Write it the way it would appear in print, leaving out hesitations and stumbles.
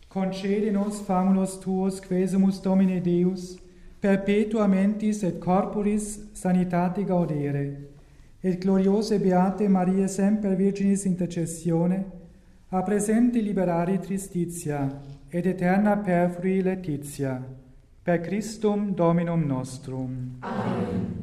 Concede nos famulus tuos, quesumus Domine Deus, perpetua mentis et corporis sanitate gaudere, et gloriose beate Mariae semper Virginis intercessione, a presente liberari tristitia, et eterna perfrui laetitia, per Christum Dominum nostrum. Amen.